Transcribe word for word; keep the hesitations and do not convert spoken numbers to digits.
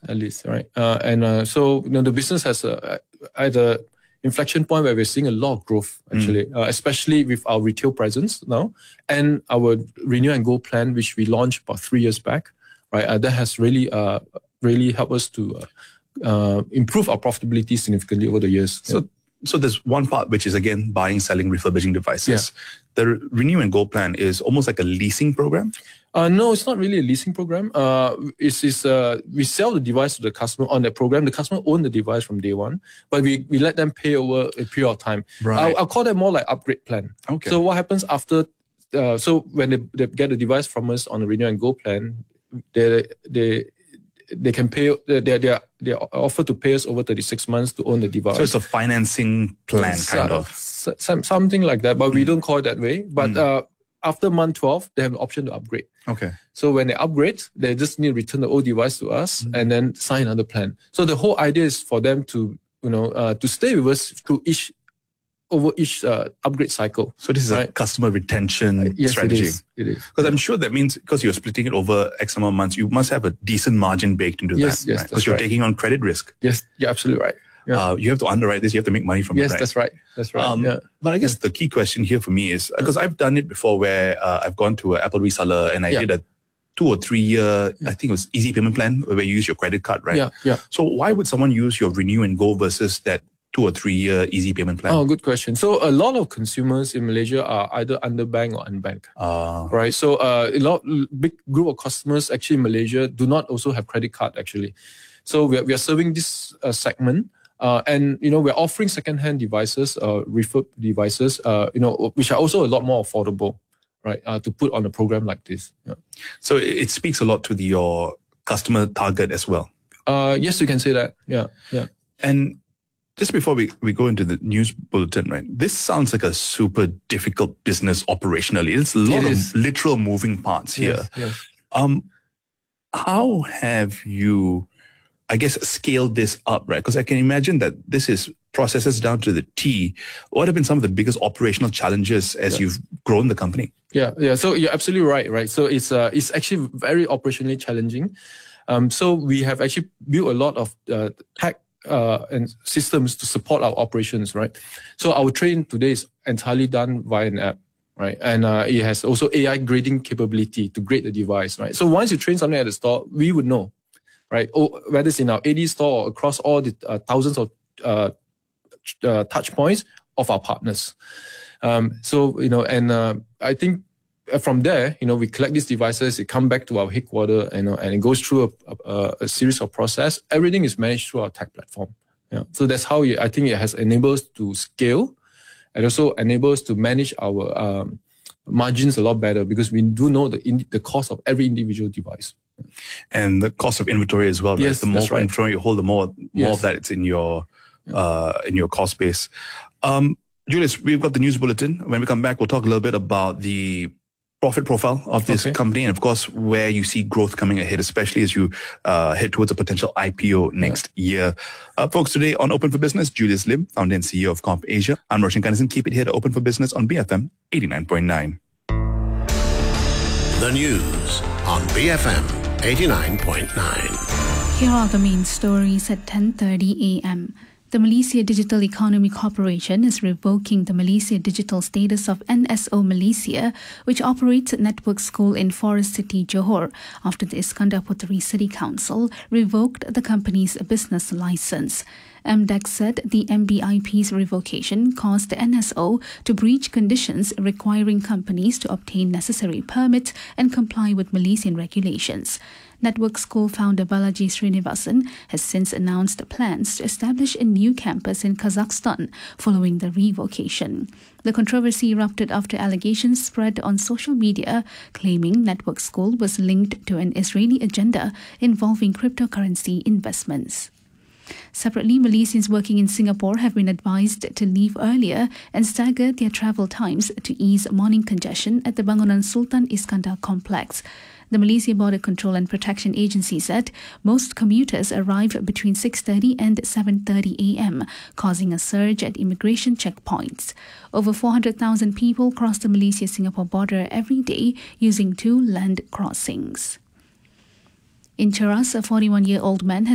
at least, right? Uh, and uh, so, you know, the business has a, at a inflection point where we're seeing a lot of growth, actually, mm. uh, especially with our retail presence now and our Renew and Go plan, which we launched about three years back, right? Uh, that has really, uh, really helped us to uh, uh, improve our profitability significantly over the years. So, yeah. so there's one part which is, again, buying, selling, refurbishing devices. Yeah. The Renew and Go plan is almost like a leasing program? Uh, no, it's not really a leasing program. Uh, it's, it's, uh, we sell the device to the customer on that program. The customer owns the device from day one, but we, we let them pay over a period of time. Right. I'll, I'll call that more like upgrade plan. Okay. So what happens after, uh, so when they, they get the device from us on the Renew and Go plan, they they they can pay, they they they are, they are offered to pay us over thirty-six months to own the device. So it's a financing plan, it's, kind uh, of. Some, something like that, but mm. we don't call it that way. But mm. uh, after month twelve, they have an option to upgrade. Okay. So when they upgrade, they just need to return the old device to us mm. and then sign another plan. So the whole idea is for them to, you know, uh, to stay with us through each, over each uh, upgrade cycle. So this is right? a customer retention uh, yes, strategy. It is. It is. Because I'm sure that means because you're splitting it over X number of months, you must have a decent margin baked into yes, that. Yes, right? Because you're right. taking on credit risk. Yes, you're absolutely right. Yeah. Uh, you have to underwrite this. You have to make money from yes, it. Yes, that's right. That's right. Um, yeah. But I guess the key question here for me is, because I've done it before where uh, I've gone to an Apple reseller and I yeah. did a two or three year, yeah. I think it was easy payment plan where you use your credit card, right? Yeah, yeah. So why would someone use your Renew and Go versus that two or three year easy payment plan? Oh, good question. So a lot of consumers in Malaysia are either underbanked or unbanked, uh, right? So uh, a lot big group of customers actually in Malaysia do not also have credit card actually. So we are, we are serving this uh, segment. Uh, and, you know, we're offering second-hand devices, uh, refurb devices, uh, you know, which are also a lot more affordable, right, uh, to put on a program like this. Yeah. So it speaks a lot to the, your customer target as well. Uh, yes, you can say that. Yeah, yeah. And just before we, we go into the news bulletin, right, this sounds like a super difficult business operationally. It's a lot it of is. literal moving parts here. Yes, yes. Um, how have you... I guess, scale this up, right? Because I can imagine that this is processes down to the T. What have been some of the biggest operational challenges as yeah. you've grown the company? Yeah, yeah. So you're absolutely right, right? So it's uh, it's actually very operationally challenging. Um, so we have actually built a lot of uh, tech uh, and systems to support our operations, right? So our training today is entirely done via an app, right? And uh, it has also A I grading capability to grade the device, right? So once you train something at the store, we would know. Right, or whether it's in our A D store or across all the uh, thousands of uh, uh, touch points of our partners. Um, so, you know, and uh, I think from there, you know, we collect these devices, it come back to our headquarters, you know, and it goes through a, a, a series of process. Everything is managed through our tech platform. Yeah. So that's how you, I think it has enabled us to scale and also enables us to manage our um, margins a lot better because we do know the in, the cost of every individual device. And the cost of inventory as well, right? Yes, the more right. inventory you hold, the more more yes. of that it's in your uh, in your cost base. Um, Julius, we've got the news bulletin. When we come back, we'll talk a little bit about the profit profile of this okay. company and, of course, where you see growth coming ahead, especially as you uh, head towards a potential I P O next yeah. year. Uh, folks, today on Open for Business, Julius Lim, founder and C E O of Comp Asia. I'm Roshan Kanesan. Keep it here to Open for Business on B F M eighty-nine point nine. The news on B F M eighty-nine point nine. Here are the main stories at ten thirty a.m. The Malaysia Digital Economy Corporation is revoking the Malaysia digital status of N S O Malaysia, which operates a network school in Forest City, Johor, after the Iskandar Puteri City Council revoked the company's business license. M D E C said the M B I P's revocation caused the N S O to breach conditions requiring companies to obtain necessary permits and comply with Malaysian regulations. Network School founder Balaji Srinivasan has since announced plans to establish a new campus in Kazakhstan following the revocation. The controversy erupted after allegations spread on social media claiming Network School was linked to an Israeli agenda involving cryptocurrency investments. Separately, Malaysians working in Singapore have been advised to leave earlier and stagger their travel times to ease morning congestion at the Bangunan Sultan Iskandar complex. The Malaysia Border Control and Protection Agency said most commuters arrive between six thirty and seven thirty a.m., causing a surge at immigration checkpoints. Over four hundred thousand people cross the Malaysia-Singapore border every day using two land crossings. In Cheras, a forty-one-year-old man has